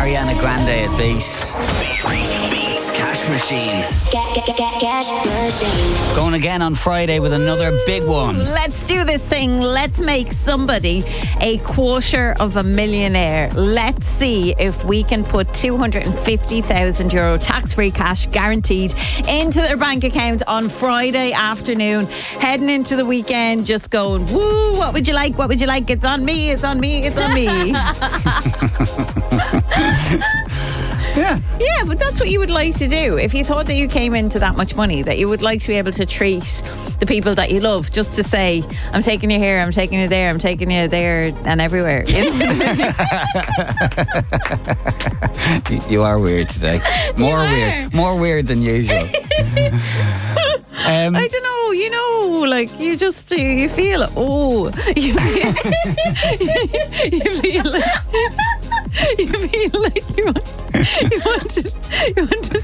Ariana Grande at Beat. Beats Cash Machine. Cash Machine. Going again on Friday with another big one. Let's do this thing. Let's make somebody a $250,000. Let's see if we can put €250,000 tax-free cash guaranteed into their bank account on Friday afternoon. Heading into the weekend, just going, woo, what would you like? What would you like? It's on me, it's on me, it's on me. Yeah, but that's what you would like to do. If you thought that you came into that much money, that you would like to be able to treat the people that you love, just to say, I'm taking you here, I'm taking you there, I'm taking you there and everywhere. You know? You are weird today. More weird than usual. I don't know, you know, like you just you feel you feel like you want to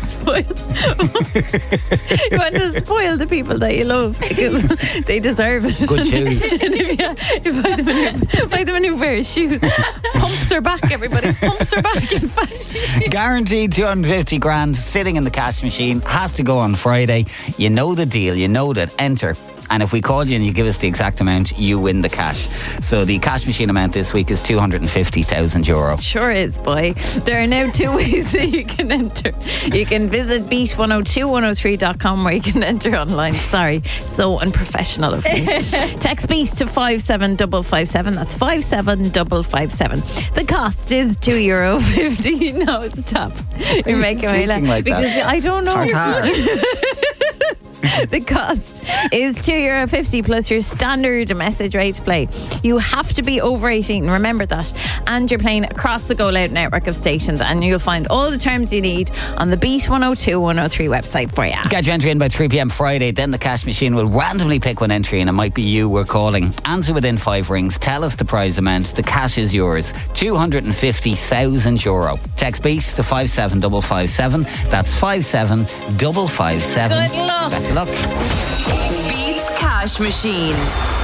spoil the people that you love, because they deserve it. Good shoes. And if you buy them a new pair of shoes, pumps are back, everybody. Pumps are back in fashion. Guaranteed 250 grand sitting in the cash machine. Has to go on Friday. You know the deal. You know that. Enter. And if we call you and you give us the exact amount, you win the cash. So the cash machine amount this week is €250,000. Sure is, boy. There are now two ways that you can enter. You can visit beat102103.com, where you can enter online. Sorry, so unprofessional of me. Text BEAT to 57557. That's 57557. The cost is €2.50. No, stop. You're making me laugh. Like because that? I don't know. Tartar. The cost is €2.50 plus your standard message rate to play. You have to be over 18, remember that. And you're playing across the Go Loud network of stations, and you'll find all the terms you need on the Beat 102 103 website for you. Get your entry in by 3 p.m. Friday. Then the cash machine will randomly pick one entry, and it might be you we're calling. Answer within 5 rings. Tell us the prize amount. The cash is yours. €250,000. Text BEAT to 57557. That's 57557. Good luck. Best of luck. Beats Cash Machine.